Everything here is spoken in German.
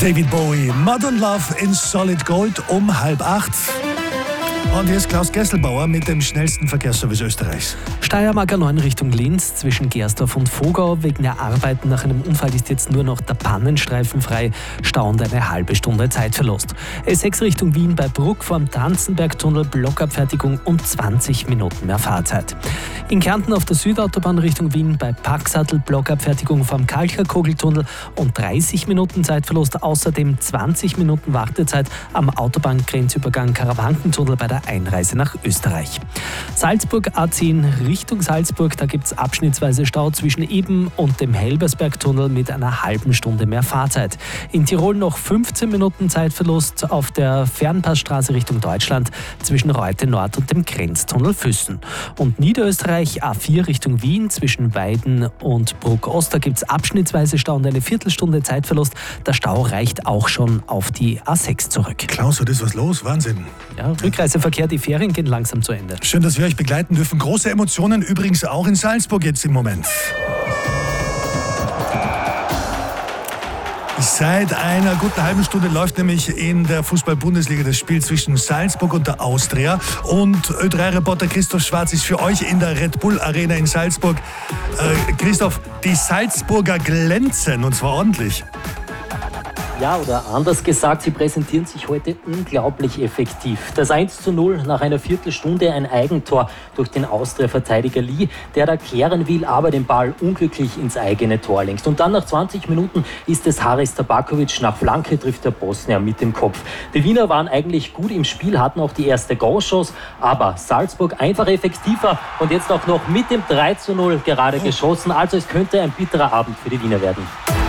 David Bowie, Modern Love in Solid Gold um 7:30. Und hier ist Klaus Gesselbauer mit dem schnellsten Verkehrsservice Österreichs. Steiermark A9 Richtung Linz zwischen Gersdorf und Vogau. Wegen der Arbeiten nach einem Unfall ist jetzt nur noch der Pannenstreifen frei. Stau und eine halbe Stunde Zeitverlust. S6 Richtung Wien bei Bruck vorm Tanzenbergtunnel, Blockabfertigung und 20 Minuten mehr Fahrzeit. In Kärnten auf der Südautobahn Richtung Wien bei Packsattel, Blockabfertigung vom Kalcher-Kogeltunnel und 30 Minuten Zeitverlust. Außerdem 20 Minuten Wartezeit am Autobahngrenzübergang Karawankentunnel bei der Einreise nach Österreich. Salzburg A10 Richtung Salzburg, da gibt es abschnittsweise Stau zwischen Eben und dem Helbersbergtunnel mit einer halben Stunde mehr Fahrzeit. In Tirol noch 15 Minuten Zeitverlust auf der Fernpassstraße Richtung Deutschland zwischen Reute Nord und dem Grenztunnel Füssen. Und Niederösterreich A4 Richtung Wien zwischen Weiden und Bruck Ost, da gibt es abschnittsweise Stau und eine Viertelstunde Zeitverlust. Der Stau reicht auch schon auf die A6 zurück. Klaus, was ist was los? Wahnsinn. Ja, Rückreiseverkehr, die Ferien gehen langsam zu Ende. Schön, dass wir euch begleiten dürfen. Große Emotionen übrigens auch in Salzburg jetzt im Moment. Seit einer guten halben Stunde läuft nämlich in der Fußball-Bundesliga das Spiel zwischen Salzburg und der Austria. Und Ö3-Reporter Christoph Schwarz ist für euch in der Red Bull Arena in Salzburg. Christoph, die Salzburger glänzen und zwar ordentlich. Ja, oder anders gesagt, sie präsentieren sich heute unglaublich effektiv. Das 1:0 nach einer Viertelstunde, ein Eigentor durch den Austria-Verteidiger Lee, der da kehren will, aber den Ball unglücklich ins eigene Tor längst. Und dann nach 20 Minuten ist es Haris Tabakovic, nach Flanke trifft der Bosnier mit dem Kopf. Die Wiener waren eigentlich gut im Spiel, hatten auch die erste Go-Chance, aber Salzburg einfach effektiver und jetzt auch noch mit dem 3:0 gerade geschossen. Also es könnte ein bitterer Abend für die Wiener werden.